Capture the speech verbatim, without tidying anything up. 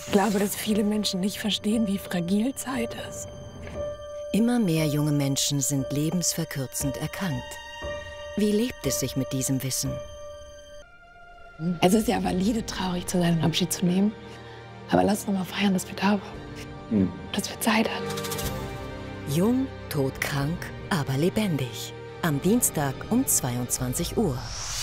Ich glaube, dass viele Menschen nicht verstehen, wie fragil Zeit ist. Immer mehr junge Menschen sind lebensverkürzend erkrankt. Wie lebt es sich mit diesem Wissen? Es ist ja valide, traurig zu sein und Abschied zu nehmen. Aber lass uns noch mal feiern, dass wir da waren. Hm. Dass wir Zeit hatten. Jung, todkrank, aber lebendig. Am Dienstag um zweiundzwanzig Uhr.